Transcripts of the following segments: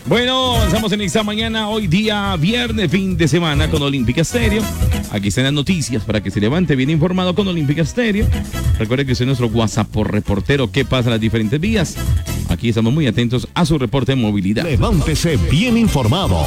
Bueno, avanzamos en esta mañana, hoy día viernes, fin de semana con Olímpica Estéreo. Aquí están las noticias para que se levante bien informado con Olímpica Estéreo. Recuerde que usted es nuestro WhatsApp por reportero, qué pasa en las diferentes vías. Aquí estamos muy atentos a su reporte de movilidad. Levántese bien informado.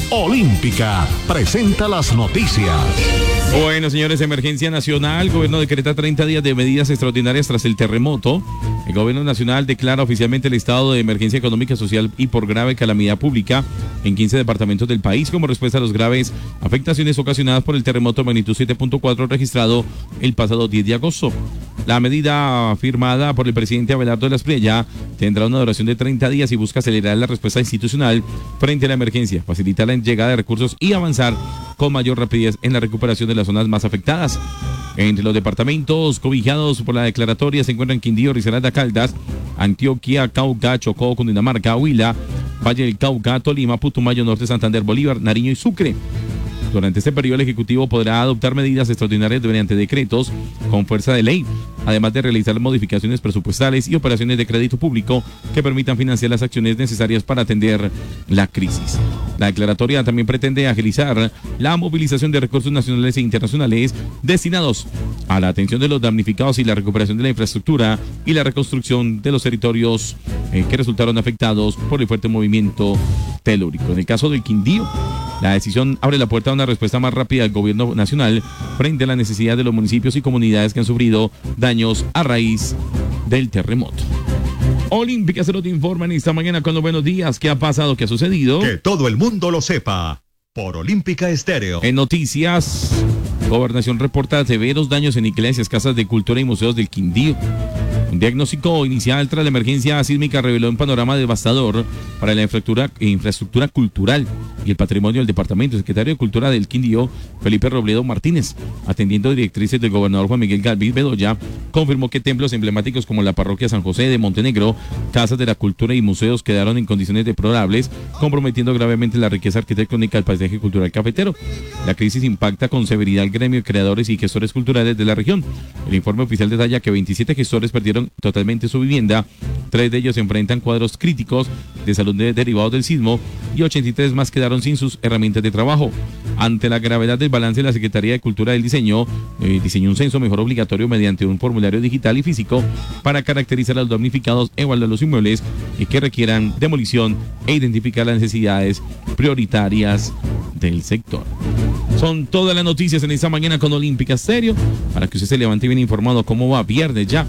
Olímpica presenta las noticias. Bueno, señores, emergencia nacional. Gobierno decreta 30 días de medidas extraordinarias tras el terremoto. El gobierno nacional declara oficialmente el estado de emergencia económica, social y por grave calamidad pública en 15 departamentos del país como respuesta a las graves afectaciones ocasionadas por el terremoto de magnitud 7.4 registrado el pasado 10 de agosto. La medida firmada por el presidente Abelardo de la Espriella tendrá una duración de 30 días y busca acelerar la respuesta institucional frente a la emergencia, facilitar la llegada de recursos y avanzar con mayor rapidez en la recuperación de las zonas más afectadas. Entre los departamentos cobijados por la declaratoria se encuentran Quindío, Risaralda, Caldas, Antioquia, Cauca, Chocó, Cundinamarca, Huila, Valle del Cauca, Tolima, Putumayo, Norte, Santander, Bolívar, Nariño y Sucre. Durante este periodo el Ejecutivo podrá adoptar medidas extraordinarias mediante decretos con fuerza de ley, además de realizar modificaciones presupuestales y operaciones de crédito público que permitan financiar las acciones necesarias para atender la crisis. La declaratoria también pretende agilizar la movilización de recursos nacionales e internacionales destinados a la atención de los damnificados y la recuperación de la infraestructura y la reconstrucción de los territorios que resultaron afectados por el fuerte movimiento telúrico. En el caso del Quindío, la decisión abre la puerta a una respuesta más rápida del gobierno nacional frente a la necesidad de los municipios y comunidades que han sufrido daños a raíz del terremoto. Olímpica se te informan esta mañana con los buenos días. ¿Qué ha pasado? ¿Qué ha sucedido? Que todo el mundo lo sepa. Por Olímpica Estéreo. En noticias, Gobernación reporta severos daños en iglesias, casas de cultura y museos del Quindío. Un diagnóstico inicial tras la emergencia sísmica reveló un panorama devastador para la infraestructura cultural y el patrimonio del departamento. El secretario de Cultura del Quindío, Felipe Robledo Martínez, atendiendo directrices del gobernador Juan Miguel Galvis Bedoya, confirmó que templos emblemáticos como la parroquia San José de Montenegro, casas de la cultura y museos quedaron en condiciones deplorables, comprometiendo gravemente la riqueza arquitectónica del paisaje cultural cafetero. La crisis impacta con severidad al gremio de creadores y gestores culturales de la región. El informe oficial detalla que 27 gestores perdieron totalmente su vivienda, 3 de ellos enfrentan cuadros críticos de salud derivados del sismo y 83 más quedaron sin sus herramientas de trabajo. Ante la gravedad del balance, la Secretaría de Cultura del diseñó un censo mejor obligatorio mediante un formulario digital y físico para caracterizar a los damnificados, evaluar los inmuebles y que requieran demolición e identificar las necesidades prioritarias del sector. Son todas las noticias en esta mañana con Olímpica Estéreo para que usted se levante bien informado cómo va viernes ya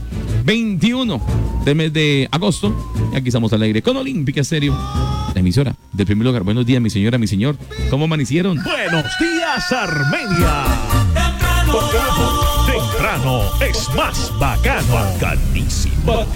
21 del mes de agosto. Y aquí estamos al aire con Olímpica Estéreo, la emisora del primer lugar. Buenos días, mi señora, mi señor. ¿Cómo amanecieron? Buenos días, Armenia. Temprano es más bacano. Bacanísimo.